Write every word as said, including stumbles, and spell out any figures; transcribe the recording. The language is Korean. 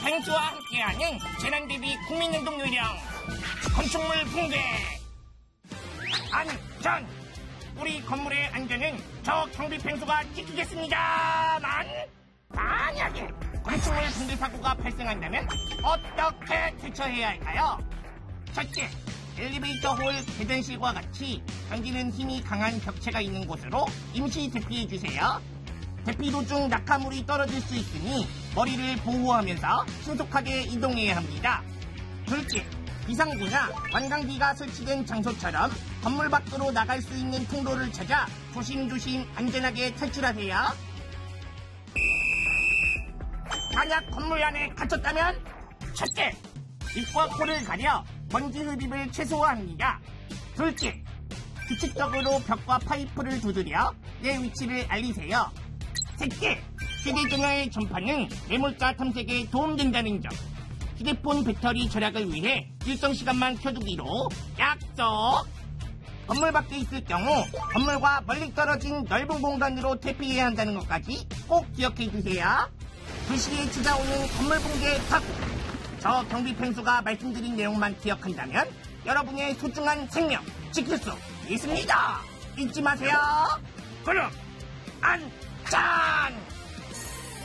팽수와 함께하는 재난대비 국민행동 요령 건축물 붕괴. 안전! 우리 건물의 안전은 저 경비 팽수가 지키겠습니다만, 만약에 건축물 붕괴 사고가 발생한다면 어떻게 대처해야 할까요? 첫째, 엘리베이터 홀 계단실과 같이 당기는 힘이 강한 벽체가 있는 곳으로 임시 대피해주세요. 대피 도중 낙하물이 떨어질 수 있으니 머리를 보호하면서 신속하게 이동해야 합니다. 둘째, 비상구나 관광기가 설치된 장소처럼 건물 밖으로 나갈 수 있는 통로를 찾아 조심조심 안전하게 탈출하세요. 만약 건물 안에 갇혔다면 첫째, 입과 코를 가려 먼지 흡입을 최소화합니다. 둘째, 규칙적으로 벽과 파이프를 두드려 내 위치를 알리세요. 셋째, 휴대전화의 전파는 매몰자 탐색에 도움된다는 점. 휴대폰 배터리 절약을 위해 일정 시간만 켜두기로 약속! 건물 밖에 있을 경우 건물과 멀리 떨어진 넓은 공간으로 대피해야 한다는 것까지 꼭 기억해 주세요. 그 시에 찾아오는 건물 붕괴 사고. 저 경비 팽수가 말씀드린 내용만 기억한다면 여러분의 소중한 생명 지킬 수 있습니다. 잊지 마세요. 그럼 안전!